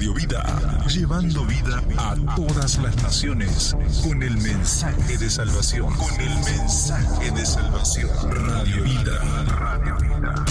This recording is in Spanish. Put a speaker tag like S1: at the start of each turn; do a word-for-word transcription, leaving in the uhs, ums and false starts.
S1: Radio Vida, llevando vida a todas las naciones con el mensaje de salvación. Con el mensaje de salvación. Radio Vida. Radio Vida.